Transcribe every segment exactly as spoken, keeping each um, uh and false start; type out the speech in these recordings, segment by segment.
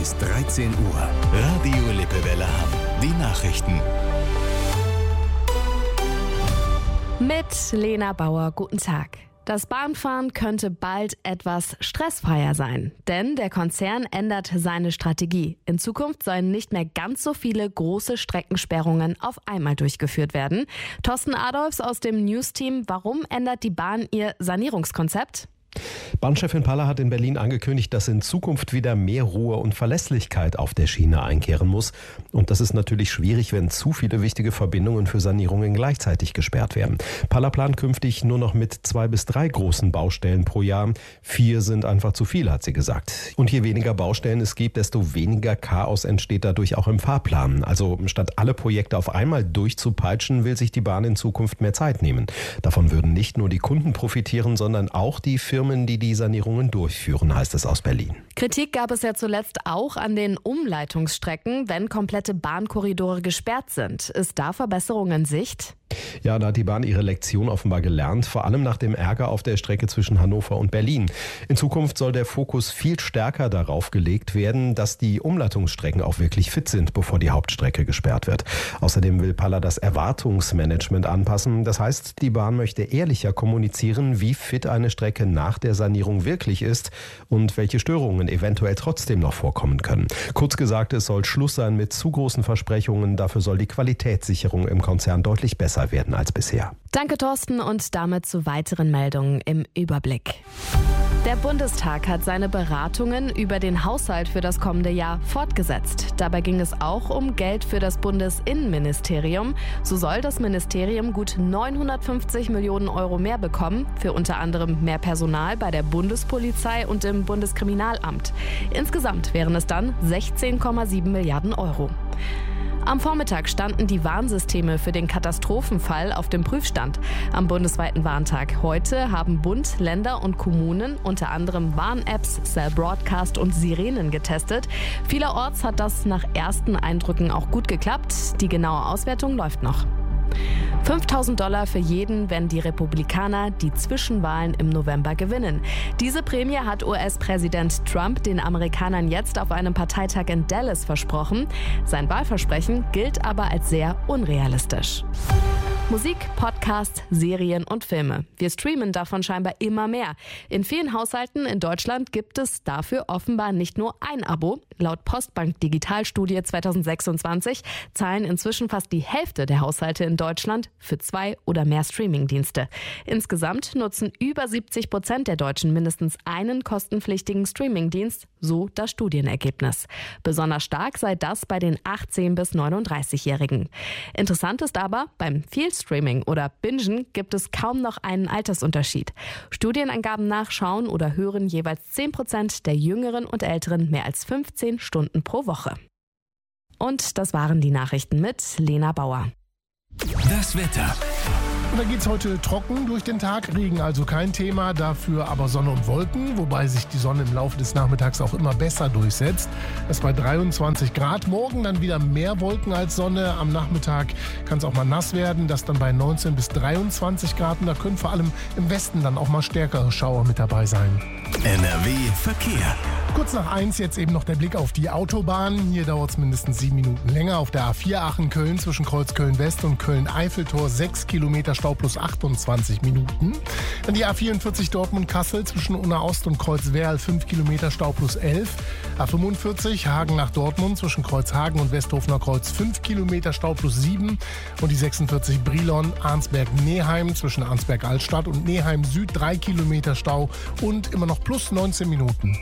ist dreizehn Uhr. Radio Lippewelle Hamm. Die Nachrichten. Mit Lena Bauer, guten Tag. Das Bahnfahren könnte bald etwas stressfreier sein, denn der Konzern ändert seine Strategie. In Zukunft sollen nicht mehr ganz so viele große Streckensperrungen auf einmal durchgeführt werden. Thorsten Adolfs aus dem News-Team, warum ändert die Bahn ihr Sanierungskonzept? Bahnchefin Paller hat in Berlin angekündigt, dass in Zukunft wieder mehr Ruhe und Verlässlichkeit auf der Schiene einkehren muss. Und das ist natürlich schwierig, wenn zu viele wichtige Verbindungen für Sanierungen gleichzeitig gesperrt werden. Paller plant künftig nur noch mit zwei bis drei großen Baustellen pro Jahr. Vier sind einfach zu viel, hat sie gesagt. Und je weniger Baustellen es gibt, desto weniger Chaos entsteht dadurch auch im Fahrplan. Also statt alle Projekte auf einmal durchzupeitschen, will sich die Bahn in Zukunft mehr Zeit nehmen. Davon würden nicht nur die Kunden profitieren, sondern auch die Firmen, die die Sanierungen durchführen, heißt es aus Berlin. Kritik gab es ja zuletzt auch an den Umleitungsstrecken, wenn komplette Bahnkorridore gesperrt sind. Ist da Verbesserung in Sicht? Ja, da hat die Bahn ihre Lektion offenbar gelernt, vor allem nach dem Ärger auf der Strecke zwischen Hannover und Berlin. In Zukunft soll der Fokus viel stärker darauf gelegt werden, dass die Umleitungsstrecken auch wirklich fit sind, bevor die Hauptstrecke gesperrt wird. Außerdem will Paller das Erwartungsmanagement anpassen. Das heißt, die Bahn möchte ehrlicher kommunizieren, wie fit eine Strecke nach der Sanierung wirklich ist und welche Störungen eventuell trotzdem noch vorkommen können. Kurz gesagt, es soll Schluss sein mit zu großen Versprechungen. Dafür soll die Qualitätssicherung im Konzern deutlich besser werden als bisher. Danke, Thorsten, und damit zu weiteren Meldungen im Überblick. Der Bundestag hat seine Beratungen über den Haushalt für das kommende Jahr fortgesetzt. Dabei ging es auch um Geld für das Bundesinnenministerium. So soll das Ministerium gut neunhundertfünfzig Millionen Euro mehr bekommen, für unter anderem mehr Personal bei der Bundespolizei und im Bundeskriminalamt. Insgesamt wären es dann sechzehn Komma sieben Milliarden Euro. Am Vormittag standen die Warnsysteme für den Katastrophenfall auf dem Prüfstand. Am bundesweiten Warntag heute haben Bund, Länder und Kommunen unter anderem Warn-Apps, Cell Broadcast und Sirenen getestet. Vielerorts hat das nach ersten Eindrücken auch gut geklappt. Die genaue Auswertung läuft noch. fünftausend Dollar für jeden, wenn die Republikaner die Zwischenwahlen im November gewinnen. Diese Prämie hat U S-Präsident Trump den Amerikanern jetzt auf einem Parteitag in Dallas versprochen. Sein Wahlversprechen gilt aber als sehr unrealistisch. Musik, Podcasts, Serien und Filme. Wir streamen davon scheinbar immer mehr. In vielen Haushalten in Deutschland gibt es dafür offenbar nicht nur ein Abo. Laut Postbank Digitalstudie zweitausendsechsundzwanzig zahlen inzwischen fast die Hälfte der Haushalte in Deutschland für zwei oder mehr Streamingdienste. Insgesamt nutzen über siebzig Prozent der Deutschen mindestens einen kostenpflichtigen Streamingdienst, so das Studienergebnis. Besonders stark sei das bei den achtzehn- bis neununddreißigjährigen. Interessant ist aber, beim Vielstreaming oder Bingen gibt es kaum noch einen Altersunterschied. Studienangaben nach schauen oder hören jeweils zehn Prozent der Jüngeren und Älteren mehr als fünfzehn Stunden pro Woche. Und das waren die Nachrichten mit Lena Bauer. Das Wetter. Und da geht's heute trocken durch den Tag, Regen also kein Thema, dafür aber Sonne und Wolken, wobei sich die Sonne im Laufe des Nachmittags auch immer besser durchsetzt. Das bei dreiundzwanzig Grad, morgen dann wieder mehr Wolken als Sonne, am Nachmittag kann es auch mal nass werden, das dann bei neunzehn bis dreiundzwanzig Grad und da können vor allem im Westen dann auch mal stärkere Schauer mit dabei sein. N R W Verkehr. Kurz nach eins jetzt eben noch der Blick auf die Autobahn. Hier dauert es mindestens sieben Minuten länger. Auf der A vier Aachen-Köln zwischen Kreuz Köln-West und Köln-Eiffeltor sechs Kilometer Stau plus achtundzwanzig Minuten. Dann die A vierundvierzig Dortmund-Kassel zwischen Unna-Ost und Kreuz-Werl fünf Kilometer Stau plus elf. A fünfundvierzig Hagen nach Dortmund zwischen Kreuzhagen und Westhofener Kreuz fünf Kilometer Stau plus sieben. Und die sechsundvierzig Brilon-Arnsberg-Neheim zwischen Arnsberg-Altstadt und Neheim Süd drei Kilometer Stau und immer noch plus neunzehn Minuten.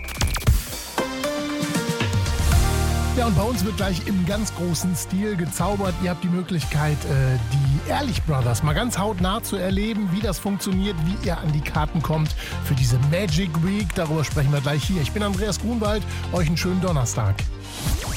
Ja, und bei uns wird gleich im ganz großen Stil gezaubert. Ihr habt die Möglichkeit, äh, die Ehrlich Brothers mal ganz hautnah zu erleben, wie das funktioniert, wie ihr an die Karten kommt für diese Magic Week. Darüber sprechen wir gleich hier. Ich bin Andreas Grunwald. Euch einen schönen Donnerstag.